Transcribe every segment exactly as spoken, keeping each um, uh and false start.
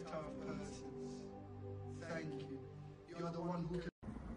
our persons. Thank you. You're the one who can.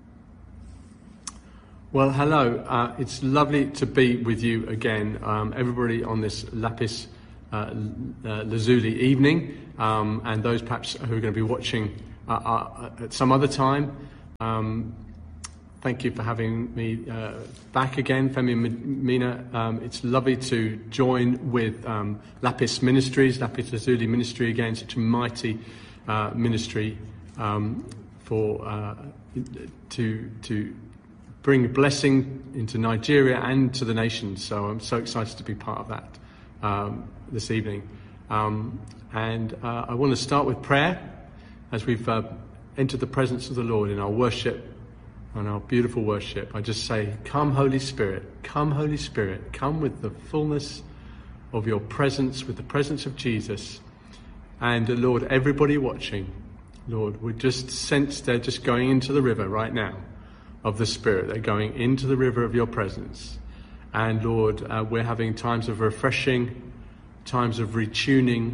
Well, hello. Uh, it's lovely to be with you again, um, everybody on this Lapis uh, uh, Lazuli evening, um, and those perhaps who are going to be watching uh, uh, at some other time. Um, thank you for having me uh, back again, Femi and Mina. Um, it's lovely to join with um, Lapis Ministries, Lapis Lazuli Ministry again, such a mighty uh, ministry um, for uh, to to. bring blessing into Nigeria and to the nations. So I'm so excited to be part of that um, this evening. Um, and uh, I want to start with prayer as we've uh, entered the presence of the Lord in our worship and our beautiful worship. I just say, come Holy Spirit, come Holy Spirit, come with the fullness of your presence, with the presence of Jesus. And uh, Lord, everybody watching, Lord, we just sense they're just going into the river right now of the Spirit. They're going into the river of your presence. And Lord, uh, we're having times of refreshing, times of retuning,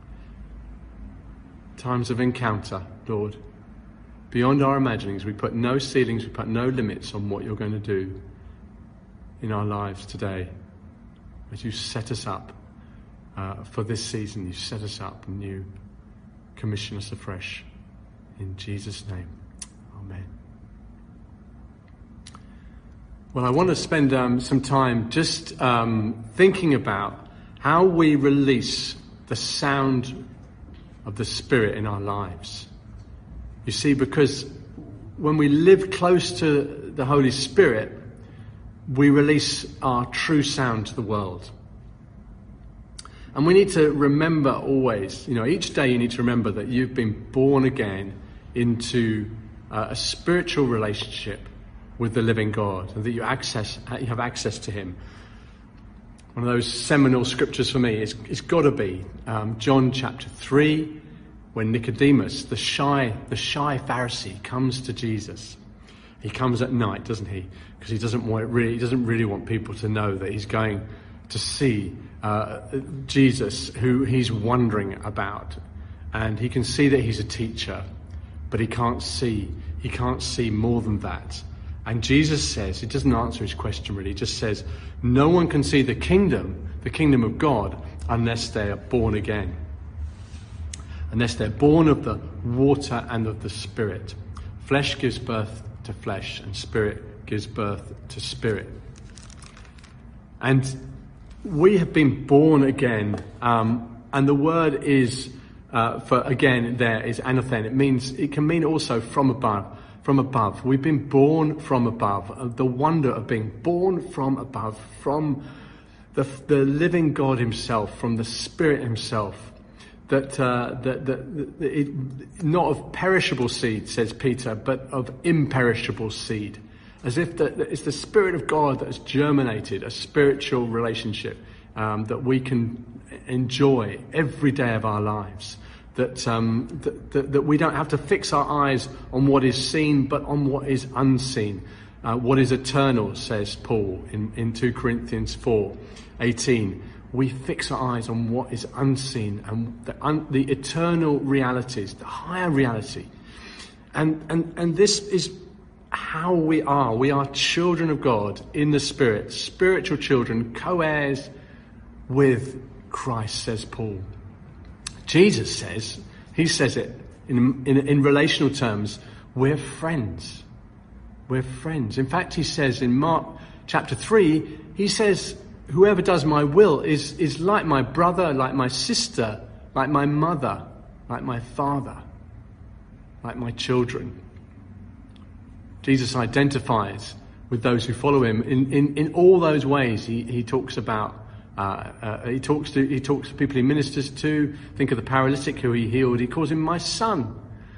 times of encounter, Lord. Beyond our imaginings, we put no ceilings, we put no limits on what you're going to do in our lives today. As you set us up uh, for this season, you set us up and you commission us afresh. In Jesus' name, amen. Well, I want to spend um, some time just um, thinking about how we release the sound of the Spirit in our lives. You see, because when we live close to the Holy Spirit, we release our true sound to the world. And we need to remember always, you know, each day you need to remember that you've been born again into uh, a spiritual relationship with the living God, and that you access, you have access to him. One of those seminal scriptures for me is, it's got to be um, John chapter three, when Nicodemus, the shy, the shy Pharisee, comes to Jesus. He comes at night, doesn't he? Because he doesn't want really, he doesn't really want people to know that he's going to see uh, Jesus, who he's wondering about, and he can see that he's a teacher, but he can't see, he can't see more than that. And Jesus says, he doesn't answer his question really, he just says, no one can see the kingdom, the kingdom of God, unless they are born again. Unless they're born of the water and of the Spirit. Flesh gives birth to flesh, and Spirit gives birth to spirit. And we have been born again, um, and the word is, uh, for again there is anothen. It means, it can mean also from above. From above. We've been born from above. The wonder of being born from above, from the, the living God himself, from the Spirit himself. That, uh, that, that, that it, not of perishable seed, says Peter, but of imperishable seed. As if the, it's the Spirit of God that has germinated a spiritual relationship um, that we can enjoy every day of our lives. That, um, that, that, that we don't have to fix our eyes on what is seen, but on what is unseen. Uh, what is eternal, says Paul in, in two Corinthians four eighteen. We fix our eyes on what is unseen and the, un, the eternal realities, the higher reality. And, and, and this is how we are. We are children of God in the Spirit, spiritual children, co-heirs with Christ, says Paul. Jesus says, he says it in, in, in relational terms, we're friends. We're friends. In fact, he says in Mark chapter three, he says, whoever does my will is, is like my brother, like my sister, like my mother, like my father, like my children. Jesus identifies with those who follow him in, in, in all those ways. He, he talks about Uh, uh, he talks to he talks to people he ministers to. Think of the paralytic who he healed. He calls him my son.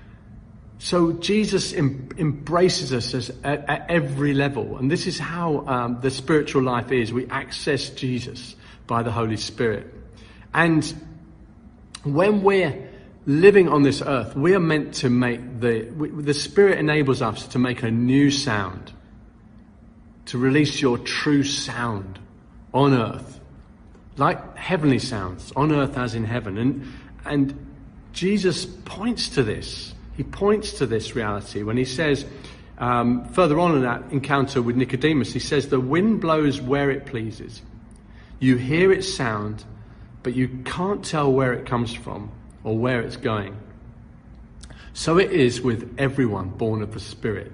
So Jesus em- embraces us as, at, at every level, and this is how um, the spiritual life is. We access Jesus by the Holy Spirit, and when we're living on this earth, we are meant to make the we, the Spirit enables us to make a new sound, to release your true sound on earth. Like heavenly sounds, on earth as in heaven. And and Jesus points to this. He points to this reality when he says, um, further on in that encounter with Nicodemus, he says, the wind blows where it pleases. You hear its sound, but you can't tell where it comes from or where it's going. So it is with everyone born of the Spirit.